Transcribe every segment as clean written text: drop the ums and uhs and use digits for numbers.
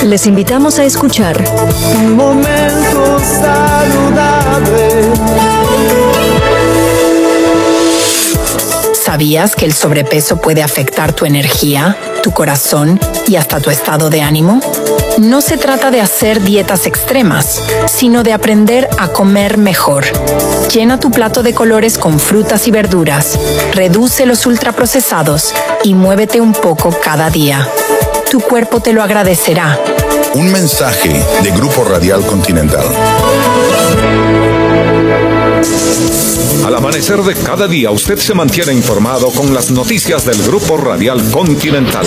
Les invitamos a escuchar Un momento saludable. ¿Sabías que el sobrepeso puede afectar tu energía, tu corazón y hasta tu estado de ánimo? No se trata de hacer dietas extremas, sino de aprender a comer mejor. Llena tu plato de colores con frutas y verduras, reduce los ultraprocesados y muévete un poco cada día. Tu cuerpo te lo agradecerá. Un mensaje de Grupo Radial Continental. Al amanecer de cada día, usted se mantiene informado con las noticias del Grupo Radial Continental.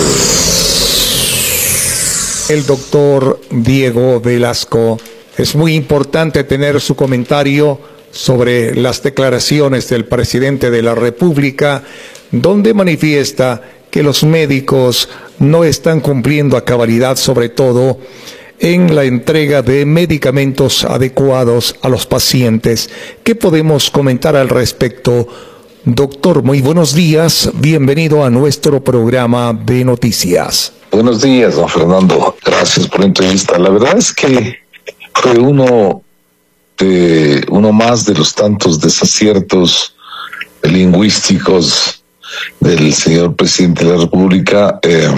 El doctor Diego Velasco. Es muy importante tener su comentario sobre las declaraciones del presidente de la República, donde manifiesta que los médicos no están cumpliendo a cabalidad, sobre todo en la entrega de medicamentos adecuados a los pacientes. ¿Qué podemos comentar al respecto? Doctor, muy buenos días. Bienvenido a nuestro programa de noticias. Buenos días, don Fernando. Gracias por la entrevista. La verdad es que fue uno más de los tantos desaciertos lingüísticos del señor presidente de la República.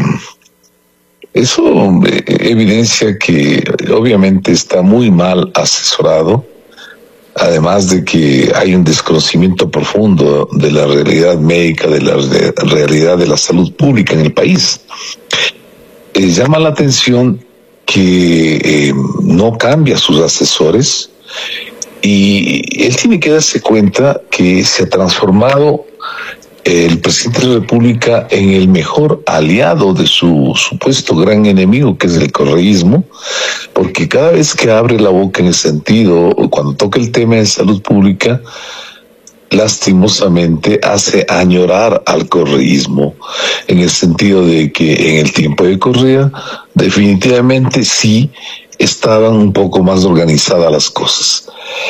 Eso evidencia que obviamente está muy mal asesorado, además de que hay un desconocimiento profundo de la realidad médica, de la realidad de la salud pública en el país. Llama la atención que no cambia sus asesores y él tiene que darse cuenta que se ha transformado el presidente de la República en el mejor aliado de su supuesto gran enemigo, que es el correísmo, porque cada vez que abre la boca en ese sentido, cuando toca el tema de salud pública, lastimosamente hace añorar al correísmo, en el sentido de que en el tiempo de Correa definitivamente sí estaban un poco más organizadas las cosas.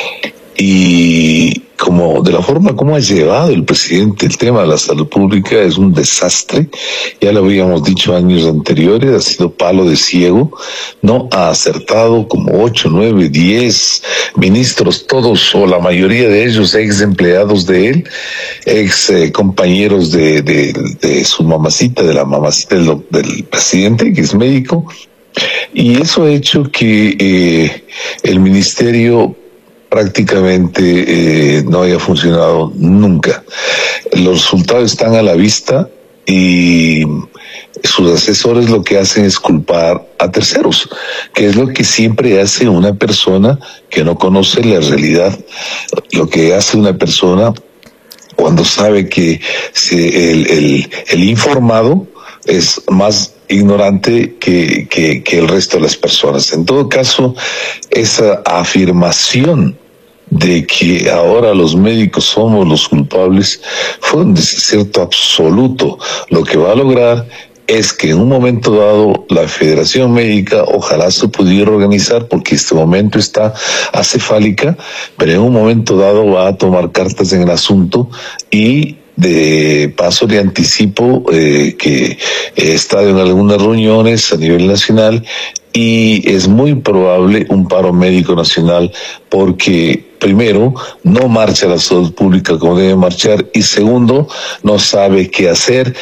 Y como de la forma como ha llevado el presidente el tema de la salud pública es un desastre, ya lo habíamos dicho años anteriores, ha sido palo de ciego, no ha acertado como 8, 9, 10 ministros, todos o la mayoría de ellos ex empleados de él, ex compañeros de su mamacita, de la mamacita del presidente, que es médico, y eso ha hecho que el ministerio prácticamente no haya funcionado nunca. Los resultados están a la vista y sus asesores lo que hacen es culpar a terceros, que es lo que siempre hace una persona que no conoce la realidad, lo que hace una persona cuando sabe que el informado es más ignorante que el resto de las personas. En todo caso, esa afirmación de que ahora los médicos somos los culpables fue un desacierto absoluto. Lo que va a lograr es que en un momento dado la Federación Médica ojalá se pudiera organizar, porque este momento está acefálica, pero en un momento dado va a tomar cartas en el asunto y de paso le anticipo que he estado en algunas reuniones a nivel nacional y es muy probable un paro médico nacional, porque primero, no marcha la salud pública como debe marchar, y segundo, no sabe qué hacer,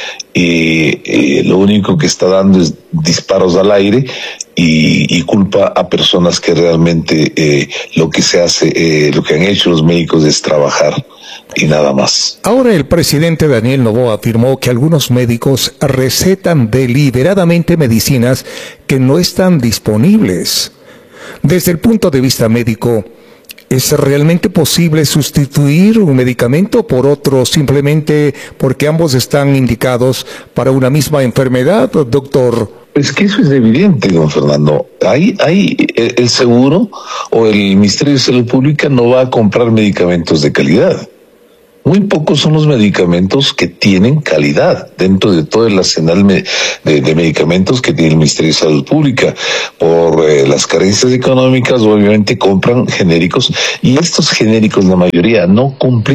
y lo único que está dando es disparos al aire y culpa a personas que realmente lo que se hace, lo que han hecho los médicos es trabajar y nada más. Ahora el presidente Daniel Noboa afirmó que algunos médicos recetan deliberadamente medicinas que no están disponibles. Desde el punto de vista médico, ¿es realmente posible sustituir un medicamento por otro simplemente porque ambos están indicados para una misma enfermedad, doctor? Es que eso es evidente, don Fernando. Ahí el seguro o el Ministerio de Salud Pública no va a comprar medicamentos de calidad. Muy pocos son los medicamentos que tienen calidad dentro de todo el arsenal de medicamentos que tiene el Ministerio de Salud Pública. Por las carencias económicas, obviamente compran genéricos, y estos genéricos, la mayoría, no cumplen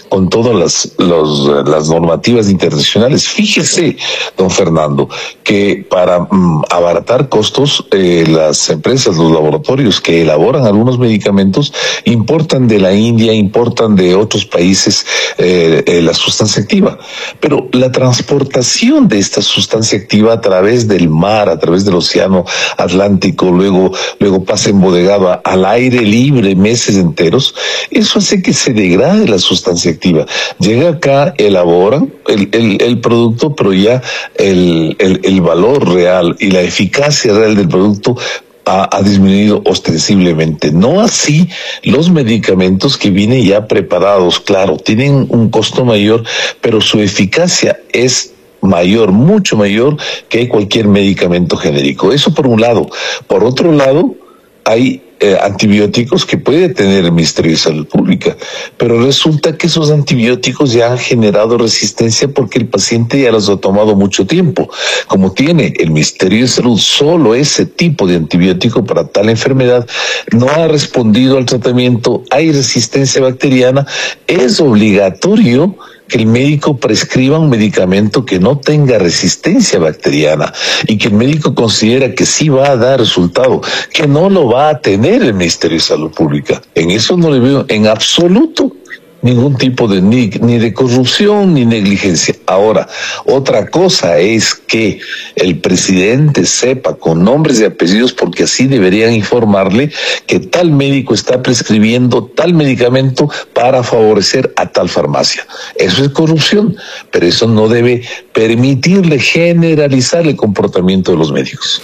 con todas las normativas internacionales. Fíjese, don Fernando, que para abaratar costos, las empresas, los laboratorios que elaboran algunos medicamentos importan de la India, importan de otros países la sustancia activa. Pero la transportación de esta sustancia activa a través del mar, a través del océano Atlántico, luego pasa embodegada al aire libre meses enteros, eso hace que se degrade la sustancia activa. Llega acá, elaboran el producto, pero ya el valor real y la eficacia real del producto ha disminuido ostensiblemente. No así los medicamentos que vienen ya preparados. Claro, tienen un costo mayor, pero su eficacia es mayor, mucho mayor que cualquier medicamento genérico. Eso por un lado. Por otro lado, hay antibióticos que puede tener el Ministerio de Salud Pública, pero resulta que esos antibióticos ya han generado resistencia porque el paciente ya los ha tomado mucho tiempo. Como tiene el Ministerio de Salud solo ese tipo de antibiótico para tal enfermedad, no ha respondido al tratamiento, hay resistencia bacteriana, es obligatorio que el médico prescriba un medicamento que no tenga resistencia bacteriana y que el médico considera que sí va a dar resultado, que no lo va a tener el Ministerio de Salud Pública. En eso no le veo en absoluto ningún tipo de ni de corrupción ni negligencia. Ahora, otra cosa es que el presidente sepa con nombres y apellidos, porque así deberían informarle, que tal médico está prescribiendo tal medicamento para favorecer a tal farmacia. Eso es corrupción, pero eso no debe permitirle generalizar el comportamiento de los médicos.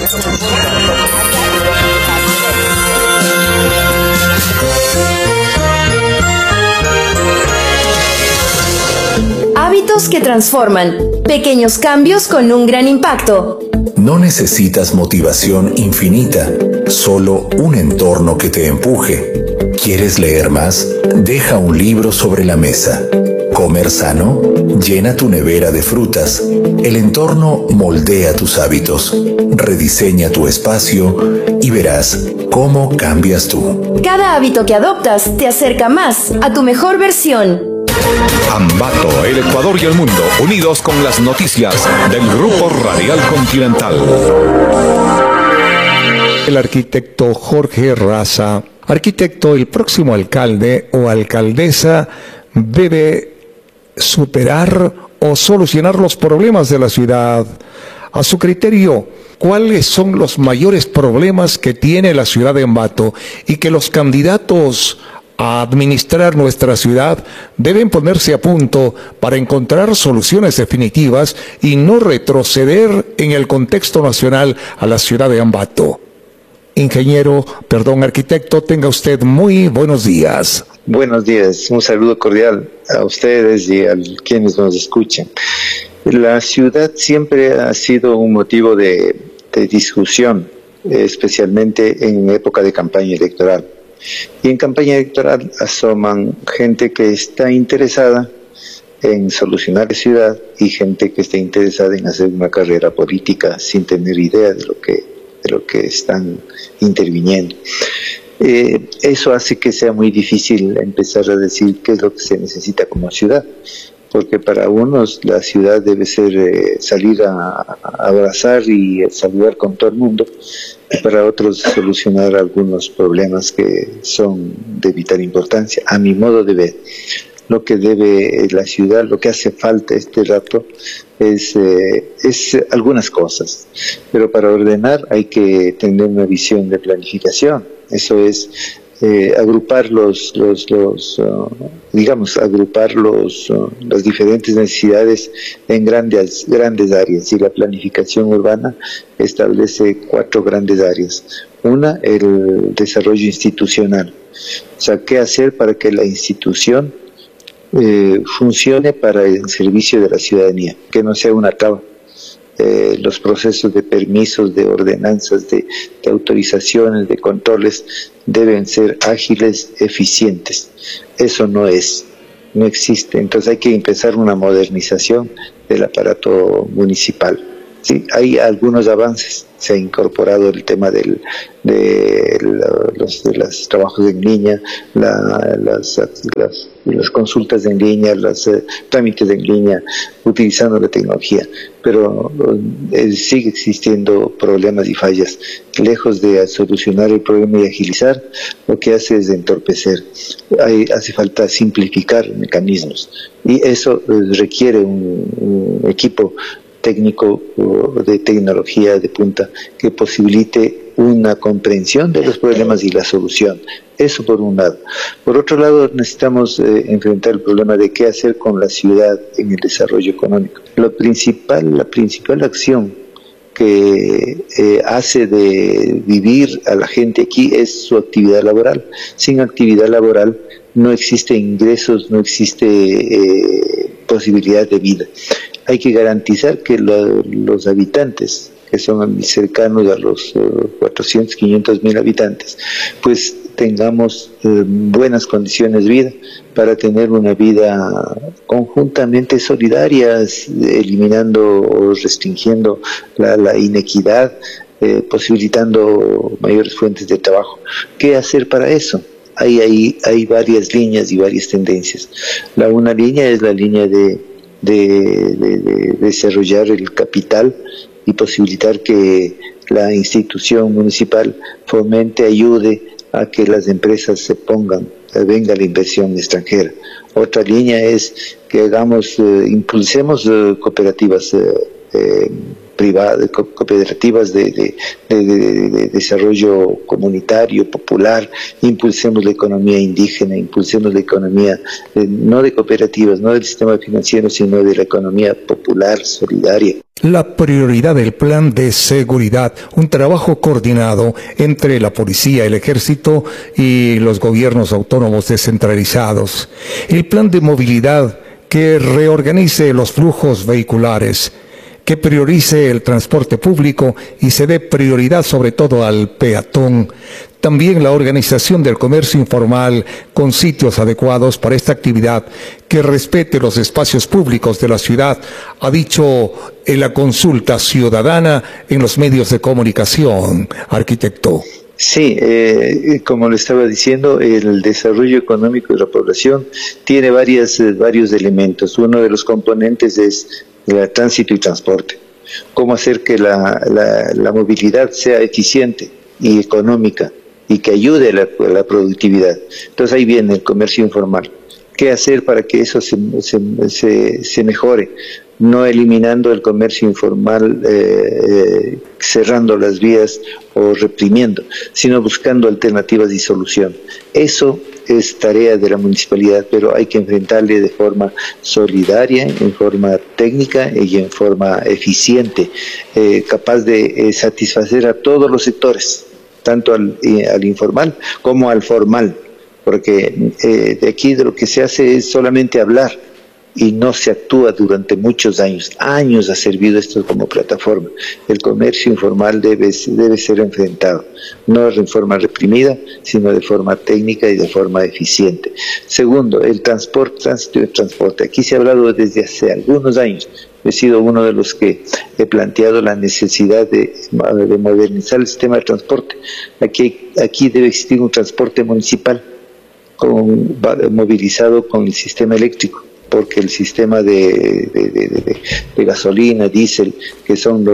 Hábitos que transforman. Pequeños cambios con un gran impacto. No necesitas motivación infinita, solo un entorno que te empuje. ¿Quieres leer más? Deja un libro sobre la mesa. ¿Comer sano? Llena tu nevera de frutas. El entorno moldea tus hábitos. Rediseña tu espacio y verás cómo cambias tú. Cada hábito que adoptas te acerca más a tu mejor versión. Ambato, el Ecuador y el mundo, unidos con las noticias del Grupo Radial Continental. El arquitecto Jorge Raza. Arquitecto, el próximo alcalde o alcaldesa debe superar o solucionar los problemas de la ciudad. A su criterio, ¿cuáles son los mayores problemas que tiene la ciudad de Ambato y que los candidatos a administrar nuestra ciudad deben ponerse a punto para encontrar soluciones definitivas y no retroceder en el contexto nacional a la ciudad de Ambato? Arquitecto, tenga usted muy buenos días. Buenos días, un saludo cordial a ustedes y a quienes nos escuchan. La ciudad siempre ha sido un motivo de discusión, especialmente en época de campaña electoral. Y en campaña electoral asoman gente que está interesada en solucionar la ciudad y gente que está interesada en hacer una carrera política sin tener idea de lo que están interviniendo. Eso hace que sea muy difícil empezar a decir qué es lo que se necesita como ciudad, porque para unos la ciudad debe ser salir a abrazar y saludar con todo el mundo, y para otros solucionar algunos problemas que son de vital importancia. A mi modo de ver, lo que debe la ciudad, lo que hace falta este rato es algunas cosas, pero para ordenar hay que tener una visión de planificación. Eso es agrupar las diferentes necesidades en grandes áreas, y la planificación urbana establece 4 grandes áreas. Una, el desarrollo institucional, o sea, qué hacer para que la institución funcione para el servicio de la ciudadanía, que no sea una traba. Los procesos de permisos, de ordenanzas, de autorizaciones, de controles deben ser ágiles, eficientes. Eso no existe. Entonces hay que empezar una modernización del aparato municipal. Sí, hay algunos avances. Se ha incorporado el tema de los trabajos en línea, las consultas en línea, los trámites en línea, utilizando la tecnología, pero sigue existiendo problemas y fallas. Lejos de solucionar el problema y agilizar, lo que hace es entorpecer. Hace falta simplificar mecanismos y eso requiere un equipo técnico de tecnología de punta que posibilite una comprensión de los problemas y la solución. Eso por un lado. Por otro lado, necesitamos enfrentar el problema de qué hacer con la ciudad en el desarrollo económico. La principal acción que hace de vivir a la gente aquí es su actividad laboral. Sin actividad laboral no existe ingresos, no existe posibilidad de vida. Hay que garantizar que los habitantes, que son cercanos a los 400, 500 mil habitantes, pues tengamos buenas condiciones de vida para tener una vida conjuntamente solidaria, eliminando o restringiendo la inequidad, posibilitando mayores fuentes de trabajo. ¿Qué hacer para eso? Hay varias líneas y varias tendencias. Una línea es la línea de desarrollar el capital y posibilitar que la institución municipal fomente, ayude a que las empresas se venga la inversión extranjera. Otra línea es que impulsemos cooperativas privadas, cooperativas de desarrollo comunitario, popular, impulsemos la economía indígena, impulsemos la economía no de cooperativas, no del sistema financiero, sino de la economía popular, solidaria. La prioridad del plan de seguridad, un trabajo coordinado entre la policía, el ejército y los gobiernos autónomos descentralizados. El plan de movilidad que reorganice los flujos vehiculares, que priorice el transporte público y se dé prioridad sobre todo al peatón. También la organización del comercio informal con sitios adecuados para esta actividad, que respete los espacios públicos de la ciudad, ha dicho en la consulta ciudadana en los medios de comunicación, arquitecto. Sí, como le estaba diciendo, el desarrollo económico de la población tiene varios elementos. Uno de los componentes es el tránsito y transporte. Cómo hacer que la movilidad sea eficiente y económica y que ayude a la productividad. Entonces ahí viene el comercio informal. ¿Qué hacer para que eso se mejore? No eliminando el comercio informal, cerrando las vías o reprimiendo, sino buscando alternativas y solución. Eso es tarea de la municipalidad, pero hay que enfrentarle de forma solidaria, en forma técnica y en forma eficiente, capaz de satisfacer a todos los sectores, tanto al informal como al formal, porque de aquí de lo que se hace es solamente hablar y no se actúa durante muchos años. Años ha servido esto como plataforma. El comercio informal debe ser enfrentado, no de forma reprimida, sino de forma técnica y de forma eficiente. Segundo, el tránsito y transporte. Aquí se ha hablado desde hace algunos años. He sido uno de los que he planteado la necesidad de modernizar el sistema de transporte. Aquí debe existir un transporte municipal movilizado con el sistema eléctrico, porque el sistema de gasolina, diésel, que son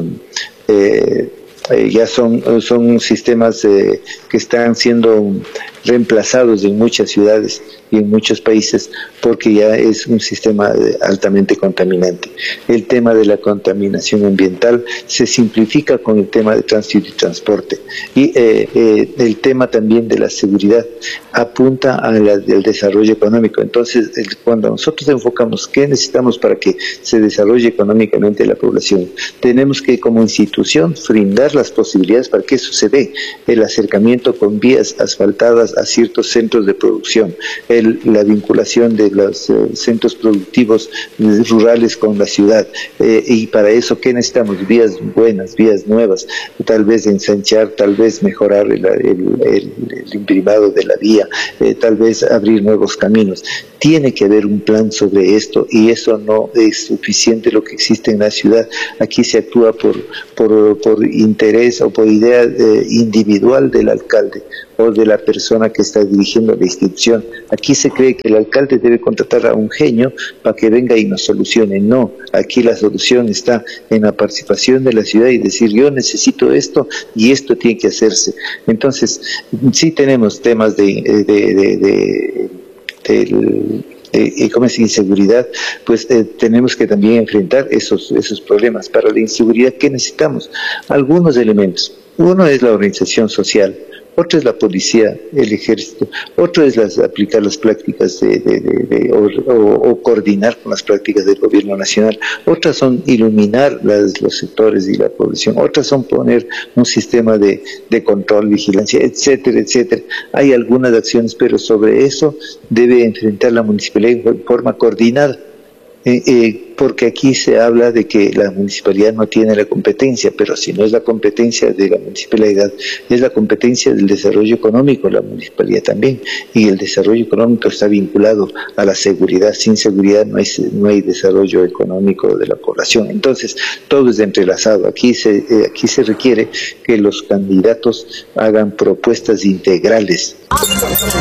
son sistemas que están siendo reemplazados en muchas ciudades y en muchos países, porque ya es un sistema altamente contaminante. El tema de la contaminación ambiental se simplifica con el tema de tránsito y transporte, y el tema también de la seguridad apunta al desarrollo económico. Entonces, cuando nosotros enfocamos qué necesitamos para que se desarrolle económicamente la población, tenemos que como institución brindar las posibilidades para que eso se dé. El acercamiento con vías asfaltadas asociados a ciertos centros de producción, la vinculación de los centros productivos rurales con la ciudad, y para eso, ¿qué necesitamos? Vías buenas, vías nuevas, tal vez ensanchar, tal vez mejorar el imprimado de la vía, tal vez abrir nuevos caminos. Tiene que haber un plan sobre esto, y eso no es suficiente lo que existe en la ciudad. Aquí se actúa por interés o por idea individual del alcalde o de la persona que está dirigiendo la institución. Aquí se cree que el alcalde debe contratar a un genio para que venga y nos solucione. No, aquí la solución está en la participación de la ciudad y decir, yo necesito esto y esto tiene que hacerse. Entonces, sí tenemos temas como es inseguridad, pues tenemos que también enfrentar esos problemas. Para la inseguridad, ¿qué necesitamos? Algunos elementos. Uno es la organización social, otro es la policía, el ejército, otro es aplicar las prácticas o coordinar con las prácticas del gobierno nacional, otras son iluminar los sectores y la población, otras son poner un sistema de control, vigilancia, etcétera, etcétera. Hay algunas acciones, pero sobre eso debe enfrentar la municipalidad de forma coordinada. Porque aquí se habla de que la municipalidad no tiene la competencia, pero si no es la competencia de la municipalidad, es la competencia del desarrollo económico, la municipalidad también, y el desarrollo económico está vinculado a la seguridad. Sin seguridad no hay desarrollo económico de la población. Entonces, todo es entrelazado. Aquí se requiere que los candidatos hagan propuestas integrales.